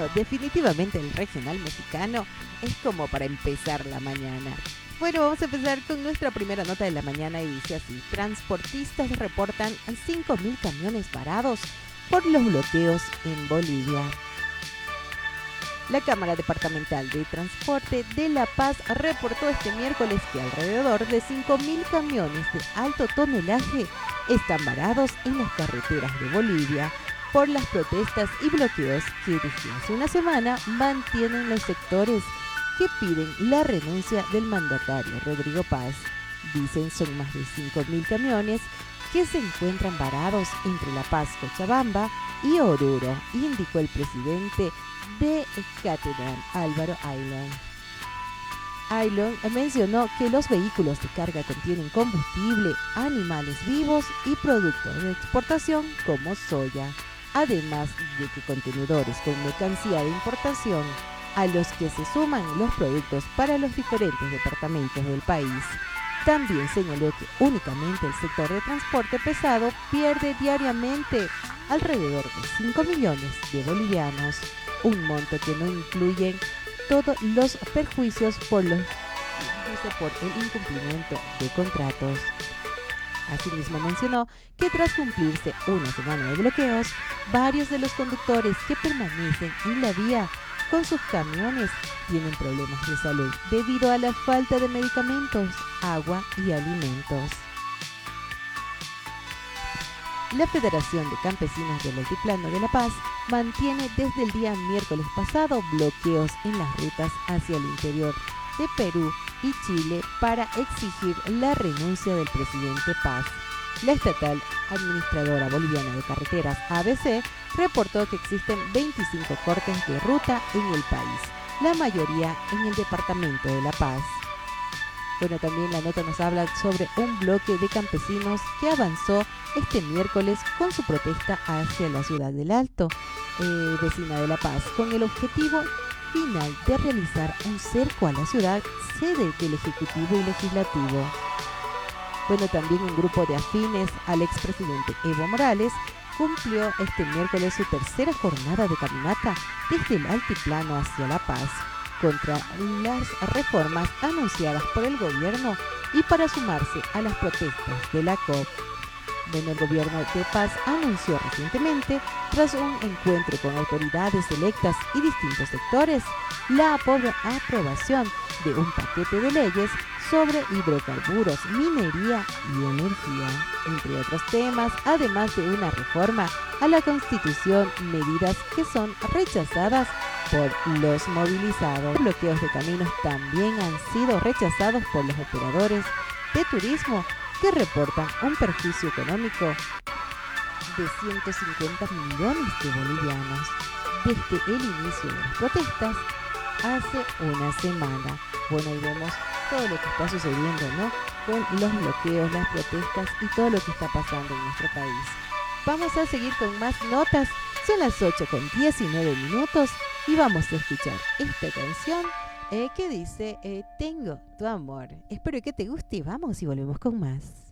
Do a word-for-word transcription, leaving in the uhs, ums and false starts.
Bueno, definitivamente el regional mexicano es como para empezar la mañana. Bueno, vamos a empezar con nuestra primera nota de la mañana y dice así: transportistas reportan cinco mil camiones varados por los bloqueos en Bolivia. La Cámara Departamental de Transporte de La Paz reportó este miércoles que alrededor de cinco mil camiones de alto tonelaje están varados en las carreteras de Bolivia por las protestas y bloqueos que desde hace una semana mantienen los sectores que piden la renuncia del mandatario Rodrigo Paz. Dicen son más de cinco mil camiones que se encuentran varados entre La Paz, Cochabamba y Oruro, indicó el presidente de Catedral, Álvaro Aylon. Aylon mencionó que los vehículos de carga contienen combustible, animales vivos y productos de exportación como soya, además de que contenedores con mercancía de importación, a los que se suman los productos para los diferentes departamentos del país. También señaló que únicamente el sector de transporte pesado pierde diariamente alrededor de cinco millones de bolivianos, un monto que no incluye todos los perjuicios por, los, por el incumplimiento de contratos. Asimismo mencionó que tras cumplirse una semana de bloqueos, varios de los conductores que permanecen en la vía con sus camiones tienen problemas de salud debido a la falta de medicamentos, agua y alimentos. La Federación de Campesinos del Altiplano de La Paz mantiene desde el día miércoles pasado bloqueos en las rutas hacia el interior de Perú y Chile para exigir la renuncia del presidente Paz. La estatal administradora boliviana de carreteras A B C reportó que existen veinticinco cortes de ruta en el país, la mayoría en el departamento de La Paz. Bueno, también la nota nos habla sobre un bloque de campesinos que avanzó este miércoles con su protesta hacia la ciudad del Alto, eh, vecina de La Paz, con el objetivo final de realizar un cerco a la ciudad, sede del Ejecutivo y Legislativo. Bueno, también un grupo de afines al expresidente Evo Morales cumplió este miércoles su tercera jornada de caminata desde el altiplano hacia La Paz, contra las reformas anunciadas por el gobierno y para sumarse a las protestas de la COP. Bueno, el gobierno de Paz anunció recientemente, tras un encuentro con autoridades electas y distintos sectores, la aprobación de un paquete de leyes sobre hidrocarburos, minería y energía, entre otros temas, además de una reforma a la Constitución, medidas que son rechazadas por los movilizados. Los bloqueos de caminos también han sido rechazados por los operadores de turismo, que reportan un perjuicio económico de ciento cincuenta millones de bolivianos desde el inicio de las protestas hace una semana. Bueno, ahí vemos todo lo que está sucediendo, ¿no? Con los bloqueos, las protestas y todo lo que está pasando en nuestro país. Vamos a seguir con más notas. Son las ocho con diecinueve minutos y vamos a escuchar esta canción eh, que dice eh, Tengo tu amor. Espero que te guste y vamos y volvemos con más.